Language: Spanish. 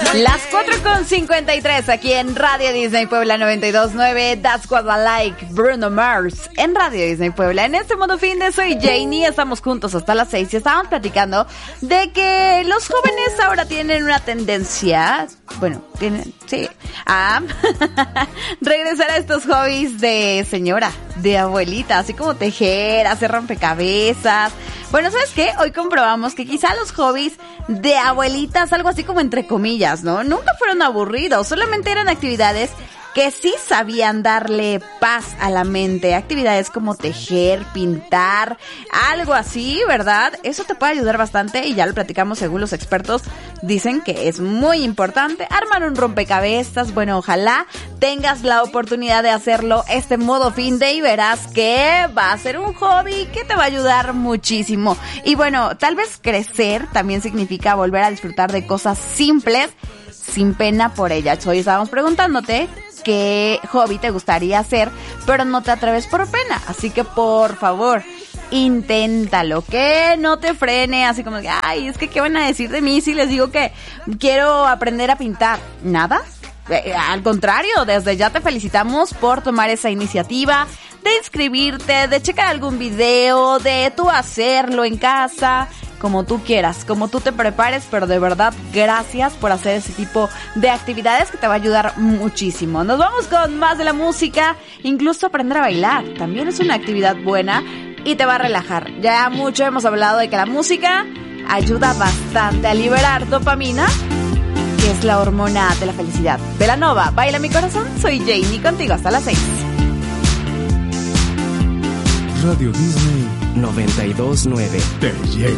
Las 4:53 aquí en Radio Disney Puebla 92.9. That's What I Like, Bruno Mars en Radio Disney Puebla. En este modo fin de soy Janie, estamos juntos hasta las 6 y estábamos platicando de que los jóvenes ahora tienen una tendencia, bueno, a regresar a estos hobbies de señora, de abuelita, así como tejer, hacer rompecabezas. Bueno, ¿sabes qué? Hoy comprobamos que quizá los hobbies de abuelitas, algo así como entre comillas, ¿no? Nunca fueron aburridos, solamente eran actividades que sí sabían darle paz a la mente. Actividades como tejer, pintar, algo así, ¿verdad? Eso te puede ayudar bastante y ya lo platicamos según los expertos. Dicen que es muy importante armar un rompecabezas. Bueno, ojalá tengas la oportunidad de hacerlo este modo fin de y verás que va a ser un hobby que te va a ayudar muchísimo. Y bueno, tal vez crecer también significa volver a disfrutar de cosas simples sin pena por ellas. Hoy estábamos preguntándote qué hobby te gustaría hacer, pero no te atreves por pena. Así que por favor, inténtalo, que no te frene, así como que, ay, es que qué van a decir de mí si les digo que quiero aprender a pintar. ¿Nada? Al contrario, desde ya te felicitamos por tomar esa iniciativa de inscribirte, de checar algún video, de tú hacerlo en casa, como tú quieras, como tú te prepares, pero de verdad, gracias por hacer ese tipo de actividades que te va a ayudar muchísimo. Nos vamos con más de la música, incluso aprender a bailar, también es una actividad buena y te va a relajar. Ya mucho hemos hablado de que la música ayuda bastante a liberar dopamina, que es la hormona de la felicidad. Belanova, baila mi corazón, soy Janie, contigo hasta las 6. Radio Disney 92.9 te llega.